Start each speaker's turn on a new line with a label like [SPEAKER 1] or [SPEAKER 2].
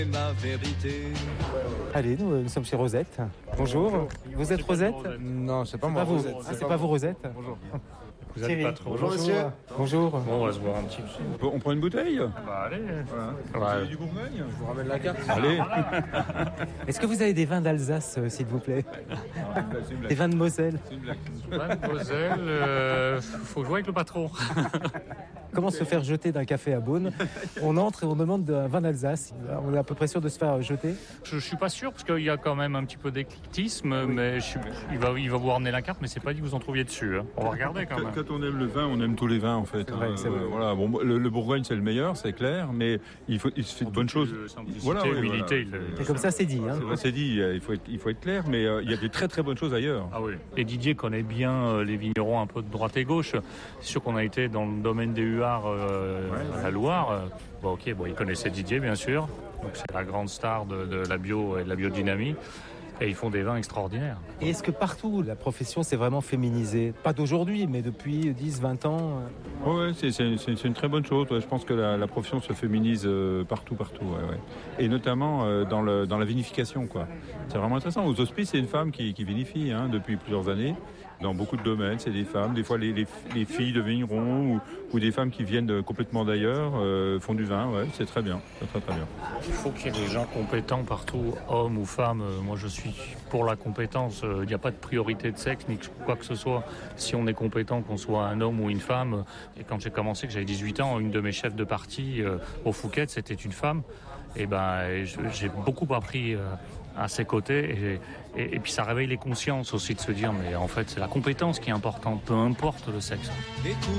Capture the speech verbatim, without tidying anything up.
[SPEAKER 1] Ma vérité.
[SPEAKER 2] Allez, nous, nous sommes chez Rosette. Bonjour. Bonjour. Vous êtes Rosette ?
[SPEAKER 3] Non, c'est pas
[SPEAKER 2] c'est
[SPEAKER 3] moi.
[SPEAKER 2] Pas vous.
[SPEAKER 3] Rosette.
[SPEAKER 2] Ah,
[SPEAKER 3] c'est,
[SPEAKER 2] c'est
[SPEAKER 3] pas,
[SPEAKER 2] pas vous, Rosette.
[SPEAKER 3] Bonjour.
[SPEAKER 4] Vous êtes pas trop.
[SPEAKER 3] Bonjour, monsieur.
[SPEAKER 2] Bonjour.
[SPEAKER 4] Bon, on va se boire un petit peu.
[SPEAKER 5] On prend une bouteille ?
[SPEAKER 4] Bah, allez.
[SPEAKER 5] Voilà.
[SPEAKER 4] Ouais.
[SPEAKER 5] Vous avez du Bourgogne ?
[SPEAKER 3] Je vous ramène la carte.
[SPEAKER 5] Allez.
[SPEAKER 2] Est-ce que vous avez des vins d'Alsace, euh, s'il vous plaît ? Des vins de Moselle ?
[SPEAKER 4] Mademoiselle, euh, faut jouer avec le patron.
[SPEAKER 2] Comment se faire jeter d'un café à Beaune ? On entre et on demande un vin d'Alsace. On est à peu près sûr de se faire jeter.
[SPEAKER 4] Je, je suis pas sûr parce qu'il y a quand même un petit peu d'éclectisme, mais je suis, il va, il va vous ramener la carte, mais c'est pas dit que vous en trouviez dessus. Hein. On va regarder quand même.
[SPEAKER 5] Quand, quand on aime le vin, on aime tous les vins en fait.
[SPEAKER 2] C'est vrai,
[SPEAKER 5] hein.
[SPEAKER 2] c'est vrai.
[SPEAKER 5] Euh, voilà. Bon, le, le Bourgogne c'est le meilleur, c'est clair, mais il faut, il se fait de bonnes choses.
[SPEAKER 4] Simplicité,
[SPEAKER 5] Voilà, oui,
[SPEAKER 4] humilité.
[SPEAKER 5] voilà.
[SPEAKER 4] il-
[SPEAKER 2] Et comme ça, c'est dit. Hein.
[SPEAKER 5] C'est vrai, c'est dit. Il faut être, il faut être clair, mais euh, il y a des très très bonnes choses ailleurs.
[SPEAKER 4] Ah oui. Et Didier connaît bien euh, les vignerons un peu de droite et gauche. C'est sûr qu'on a été dans le domaine des huards euh,
[SPEAKER 5] Ouais,
[SPEAKER 4] à la Loire. Euh, Bon, ok, bon, il connaissait Didier, bien sûr. Donc, c'est la grande star de, de la bio et de la biodynamie. Et ils font des vins extraordinaires.
[SPEAKER 2] Et est-ce que partout, la profession s'est vraiment féminisée ? Pas d'aujourd'hui, mais depuis dix, vingt ans. euh,
[SPEAKER 5] Ouais, c'est, c'est, c'est, c'est une très bonne chose. Ouais. Je pense que la, la profession se féminise euh, partout, partout. Ouais, ouais. Et notamment euh, dans, le, dans la vinification, quoi. C'est vraiment intéressant. Aux hospices, c'est une femme qui, qui vinifie hein, depuis plusieurs années. Dans beaucoup de domaines, c'est des femmes. Des fois, les, les, les filles de vignerons ou, ou des femmes qui viennent de, complètement d'ailleurs euh, font du vin. Ouais, c'est très bien. C'est très, très bien.
[SPEAKER 4] Il faut qu'il y ait des gens compétents partout, hommes ou femmes. Euh, Moi, je suis pour la compétence. Euh, Il n'y a pas de priorité de sexe ni quoi que ce soit. Si on est compétent, qu'on soit un homme ou une femme. Et quand j'ai commencé, que j'avais dix-huit ans, une de mes chefs de parti euh, au Fouquet, c'était une femme. Et ben, et je- j'ai beaucoup appris euh, à ses côtés. Et, et, et puis, ça réveille les consciences aussi de se dire, mais en fait, c'est la compétence qui est importante, peu importe le sexe.
[SPEAKER 1] Écoute.